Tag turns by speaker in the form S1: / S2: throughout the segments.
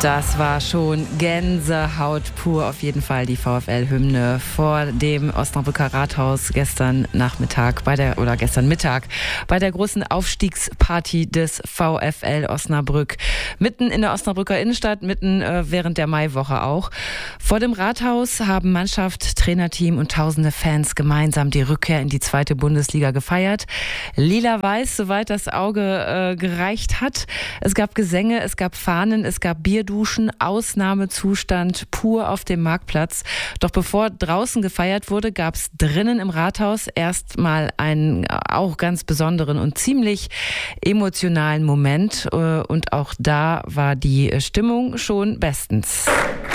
S1: Das war schon Gänsehaut pur, auf jeden Fall die VfL-Hymne vor dem Osnabrücker Rathaus gestern Mittag bei der großen Aufstiegsparty des VfL Osnabrück. Mitten in der Osnabrücker Innenstadt, mitten während der Maiwoche auch. Vor dem Rathaus haben Mannschaft, Trainerteam und tausende Fans gemeinsam die Rückkehr in die zweite Bundesliga gefeiert. Lila-weiß, soweit das Auge gereicht hat. Es gab Gesänge, es gab Fahnen, es gab Bierduschen, Ausnahmezustand pur auf dem Marktplatz. Doch bevor draußen gefeiert wurde, gab es drinnen im Rathaus erstmal einen auch ganz besonderen und ziemlich emotionalen Moment. Und auch da war die Stimmung schon bestens.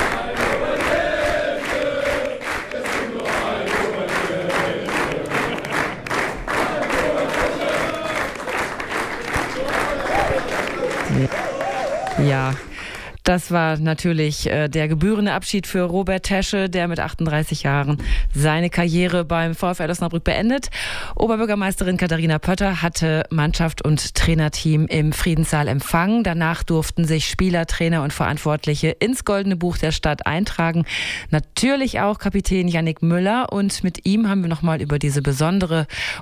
S1: Ja. Das war natürlich der gebührende Abschied für Robert Tesche, der mit 38 Jahren seine Karriere beim VfL Osnabrück beendet. Oberbürgermeisterin Katharina Pötter hatte Mannschaft und Trainerteam im Friedenssaal empfangen. Danach durften sich Spieler, Trainer und Verantwortliche ins Goldene Buch der Stadt eintragen. Natürlich auch Kapitän Yannick Müller. Und mit ihm haben wir nochmal auf diese besondere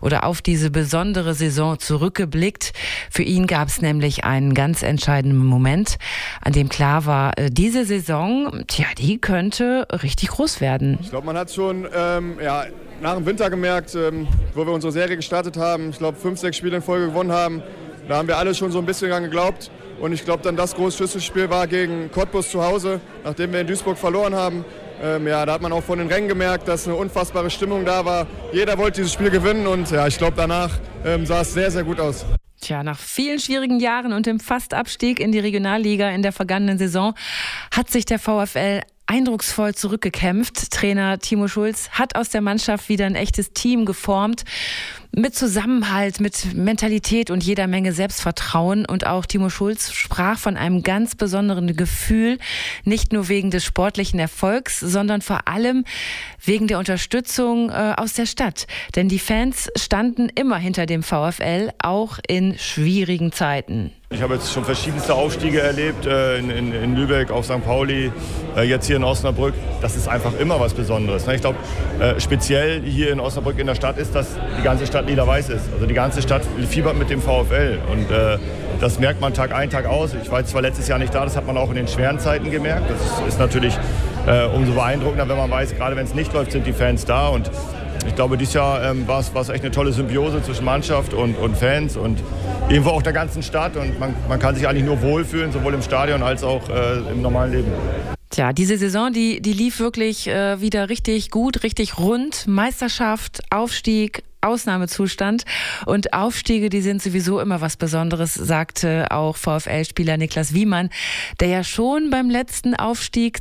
S1: Saison zurückgeblickt. Für ihn gab es nämlich einen ganz entscheidenden Moment, an dem klar war, diese Saison, die könnte richtig groß werden.
S2: Ich glaube, man hat schon nach dem Winter gemerkt, wo wir unsere Serie gestartet haben, ich glaube 5, 6 Spiele in Folge gewonnen haben, da haben wir alle schon so ein bisschen dran geglaubt. Und ich glaube, dann das große Schlüsselspiel war gegen Cottbus zu Hause, nachdem wir in Duisburg verloren haben. Da hat man auch von den Rängen gemerkt, dass eine unfassbare Stimmung da war. Jeder wollte dieses Spiel gewinnen und ich glaube, danach sah es sehr, sehr gut aus.
S1: Nach vielen schwierigen Jahren und dem Fastabstieg in die Regionalliga in der vergangenen Saison hat sich der VfL eindrucksvoll zurückgekämpft. Trainer Timo Schulz hat aus der Mannschaft wieder ein echtes Team geformt. Mit Zusammenhalt, mit Mentalität und jeder Menge Selbstvertrauen. Und auch Timo Schulz sprach von einem ganz besonderen Gefühl, nicht nur wegen des sportlichen Erfolgs, sondern vor allem wegen der Unterstützung aus der Stadt. Denn die Fans standen immer hinter dem VfL, auch in schwierigen Zeiten.
S3: Ich habe jetzt schon verschiedenste Aufstiege erlebt, in Lübeck, auf St. Pauli, jetzt hier in Osnabrück. Das ist einfach immer was Besonderes. Ich glaube, speziell hier in Osnabrück in der Stadt ist, dass die ganze Stadt lila-weiß ist. Also die ganze Stadt fiebert mit dem VfL. Und das merkt man Tag ein, Tag aus. Ich war zwar letztes Jahr nicht da, das hat man auch in den schweren Zeiten gemerkt. Das ist natürlich umso beeindruckender, wenn man weiß, gerade wenn es nicht läuft, sind die Fans da. Und ich glaube, dieses Jahr war es echt eine tolle Symbiose zwischen Mannschaft und Fans und irgendwo auch der ganzen Stadt. Und man kann sich eigentlich nur wohlfühlen, sowohl im Stadion als auch im normalen Leben.
S1: Diese Saison, die lief wirklich wieder richtig gut, richtig rund. Meisterschaft, Aufstieg, Ausnahmezustand. Und Aufstiege, die sind sowieso immer was Besonderes, sagte auch VfL-Spieler Niklas Wiemann, der ja schon beim letzten Aufstieg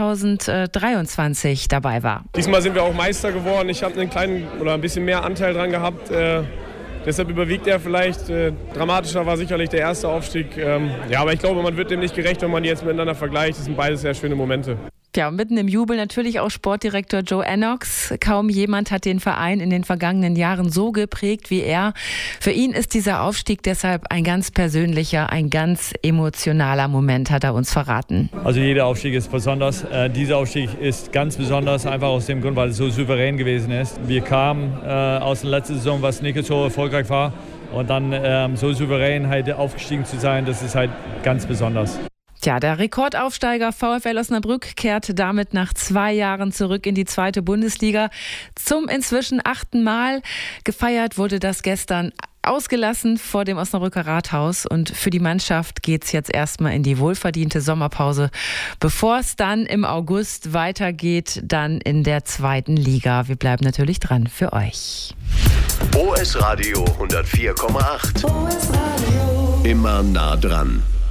S1: 2023 dabei war.
S4: Diesmal sind wir auch Meister geworden. Ich habe einen kleinen oder ein bisschen mehr Anteil dran gehabt. Deshalb überwiegt er vielleicht. Dramatischer war sicherlich der erste Aufstieg. Aber ich glaube, man wird dem nicht gerecht, wenn man die jetzt miteinander vergleicht. Das sind beides sehr schöne Momente.
S1: Und mitten im Jubel natürlich auch Sportdirektor Joe Ennox. Kaum jemand hat den Verein in den vergangenen Jahren so geprägt wie er. Für ihn ist dieser Aufstieg deshalb ein ganz persönlicher, ein ganz emotionaler Moment, hat er uns verraten.
S5: Also jeder Aufstieg ist besonders. Dieser Aufstieg ist ganz besonders, einfach aus dem Grund, weil es so souverän gewesen ist. Wir kamen aus der letzten Saison, was nicht so erfolgreich war. Und dann so souverän halt aufgestiegen zu sein, das ist halt ganz besonders.
S1: Der Rekordaufsteiger VfL Osnabrück kehrt damit nach 2 Jahren zurück in die zweite Bundesliga. Zum inzwischen 8. Mal. Gefeiert wurde das gestern ausgelassen vor dem Osnabrücker Rathaus. Und für die Mannschaft geht's jetzt erstmal in die wohlverdiente Sommerpause, bevor es dann im August weitergeht, dann in der 2. Liga. Wir bleiben natürlich dran für euch.
S6: OS Radio 104,8. OS Radio. Immer nah dran.